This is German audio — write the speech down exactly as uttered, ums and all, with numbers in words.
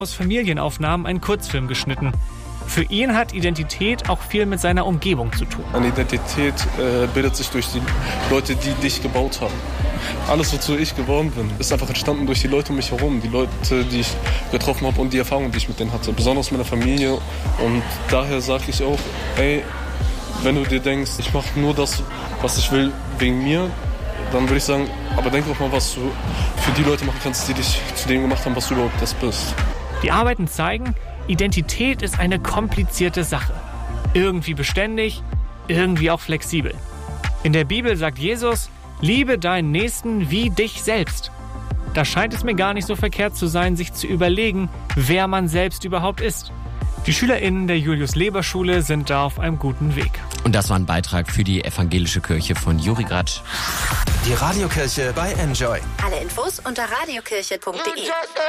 aus Familienaufnahmen einen Kurzfilm geschnitten. Für ihn hat Identität auch viel mit seiner Umgebung zu tun. Eine Identität äh, bildet sich durch die Leute, die dich gebaut haben. Alles, wozu ich geworden bin, ist einfach entstanden durch die Leute um mich herum, die Leute, die ich getroffen habe und die Erfahrungen, die ich mit denen hatte, besonders meiner Familie. Und daher sage ich auch, ey, wenn du dir denkst, ich mache nur das, was ich will, wegen mir, dann würde ich sagen, aber denk auch mal, was du für die Leute machen kannst, die dich zu dem gemacht haben, was du überhaupt das bist. Die Arbeiten zeigen, Identität ist eine komplizierte Sache. Irgendwie beständig, irgendwie auch flexibel. In der Bibel sagt Jesus, liebe deinen Nächsten wie dich selbst. Da scheint es mir gar nicht so verkehrt zu sein, sich zu überlegen, wer man selbst überhaupt ist. Die SchülerInnen der Julius-Leber-Schule sind da auf einem guten Weg. Und das war ein Beitrag für die Evangelische Kirche von Juri Gratsch. Die Radiokirche bei Enjoy. Alle Infos unter radiokirche punkt de.